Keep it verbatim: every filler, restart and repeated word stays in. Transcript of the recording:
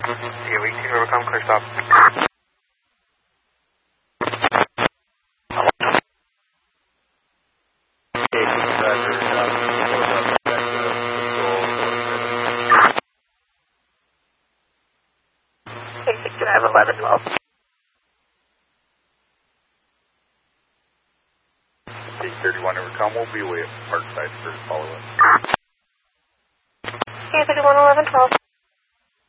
Yeah, we can overcome, clear stop. Can I have eleven twelve? eight thirty-one overcome, we'll be away at Parkside for follow-up.